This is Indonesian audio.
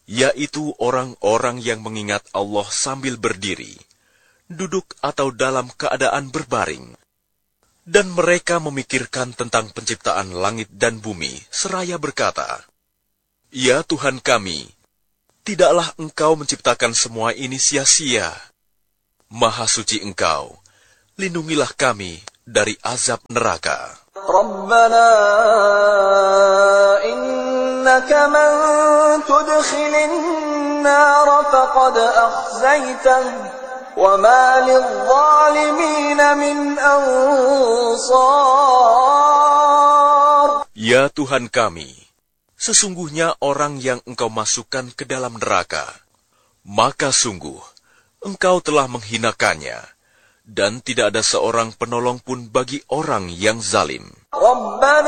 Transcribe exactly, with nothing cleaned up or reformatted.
yaitu orang-orang yang mengingat Allah sambil berdiri, duduk atau dalam keadaan berbaring. Dan mereka memikirkan tentang penciptaan langit dan bumi, seraya berkata, "Ya Tuhan kami, tidaklah Engkau menciptakan semua ini sia-sia. Maha suci Engkau, lindungilah kami dari azab neraka." Rabbana innaka man tudkhilin nar faqad akhzaytah wa ma lidh-dhalimin min ansar. Ya Tuhan kami, sesungguhnya orang yang Engkau masukkan ke dalam neraka, maka sungguh Engkau telah menghinakannya, dan tidak ada seorang penolong pun bagi orang yang zalim. Rabbana